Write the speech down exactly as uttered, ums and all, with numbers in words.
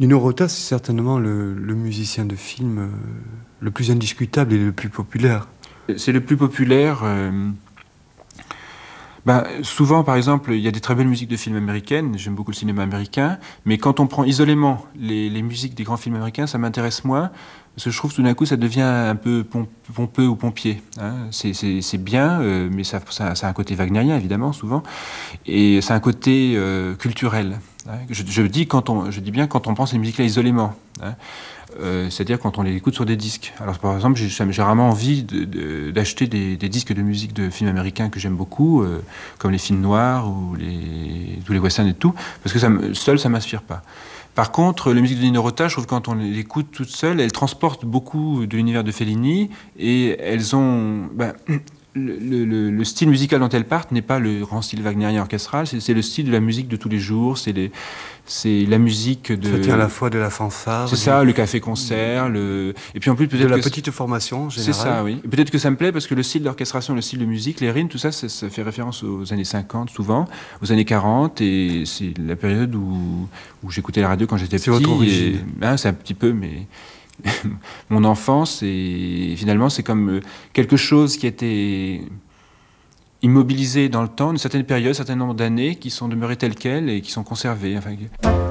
Nino Rota, c'est certainement le, le musicien de film euh, le plus indiscutable et le plus populaire. C'est le plus populaire. Euh... Ben, souvent, par exemple, il y a des très belles musiques de films américaines. J'aime beaucoup le cinéma américain. Mais quand on prend isolément les, les musiques des grands films américains, ça m'intéresse moins. Parce que je trouve que tout d'un coup, ça devient un peu pomp- pompeux ou pompier. Hein. C'est, c'est, c'est bien, euh, mais ça, ça, ça a un côté wagnérien, évidemment, souvent. Et ça a un côté euh, culturel. Hein. Je, je, dis quand on, je dis bien quand on prend ces musiques-là isolément. Hein. Euh, c'est-à-dire quand on les écoute sur des disques. Alors par exemple, j'ai, j'ai rarement envie de, de, d'acheter des, des disques de musique de films américains que j'aime beaucoup, euh, comme les films noirs ou les, tous les westerns et tout, parce que ça me, seul, ça m'inspire pas. Par contre, la musique de Nino Rota, je trouve que quand on l'écoute toute seule, elle transporte beaucoup de l'univers de Fellini et elles ont... Ben, le, le, le style musical dont elles partent n'est pas le grand style wagnérien orchestral, c'est, c'est le style de la musique de tous les jours, c'est, les, c'est la musique de... Ça tient à la fois de la fanfare... C'est du... ça, le café-concert, le... et puis en plus peut-être de la que petite formation générale. C'est ça, oui. Et peut-être que ça me plaît parce que le style d'orchestration, le style de musique, les rythmes, tout ça, ça, ça fait référence aux années cinquante souvent, aux années quarante, et c'est la période où, où j'écoutais la radio quand j'étais c'est petit. Votre origine. Et, hein, c'est un petit peu, mais mon enfance, et finalement c'est comme quelque chose qui était immobilisé dans le temps, une certaine période, un certain nombre d'années, qui sont demeurées telles quelles et qui sont conservées. Enfin,